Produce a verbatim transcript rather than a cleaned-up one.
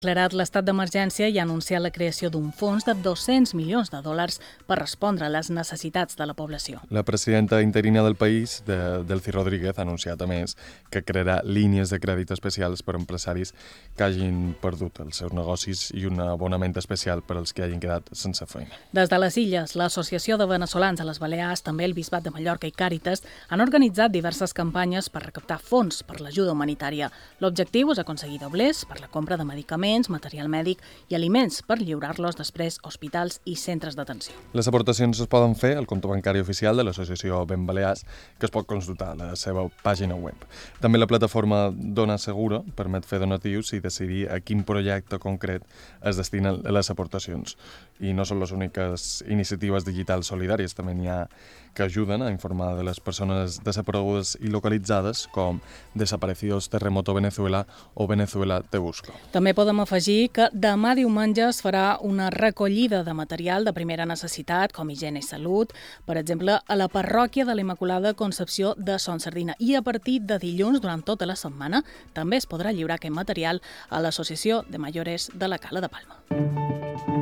Declarat l'estat d'emergència i ha anunciat la creació d'un fons de dos-cents milions de dòlars per respondre a les necessitats de la població. La presidenta interina del país, de, Delcy Rodríguez, ha anunciat a més que crearà línies de crèdit especials per a empresaris que hagin perdut els seus negocis i un abonament especial per als que hagin quedat sense feina. Des de les Illes, l'Associació de Veneçolans a les Balears, també el Bisbat de Mallorca i Càritas han organitzat diverses campanyes per recaptar fons per l'ajuda humanitària. L'objectiu és aconseguir doblers per la compra de medicaments, material mèdic i aliments per lliurar-los després a hospitals i centres d'atenció. Les aportacions es poden fer al compte bancari oficial de l'associació Ben Balears, que es pot consultar a la seva pàgina web. També la plataforma Dona Segura permet fer donatius i decidir a quin projecte concret es destinen les aportacions. I no són les úniques iniciatives digitals solidàries, també n'hi ha que ajuden a informar de les persones desaparegudes i localitzades, com Desaparecidos Terremoto Venezuela o Venezuela Te Busco. També podem afegir que demà diumenge es farà una recollida de material de primera necessitat, com higiene i salut, per exemple, a la parròquia de la Immaculada Concepció de Son Sardina. I a partir de dilluns, durant tota la setmana, també es podrà lliurar aquest material a l'Associació de Mayores de la Cala de Palma.